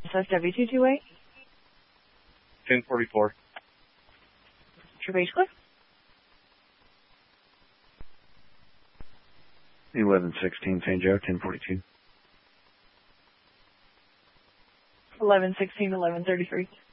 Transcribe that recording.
SW228. 1044. Trevage Cliff. 1116 St. Joe, 1042. 1116, 1133.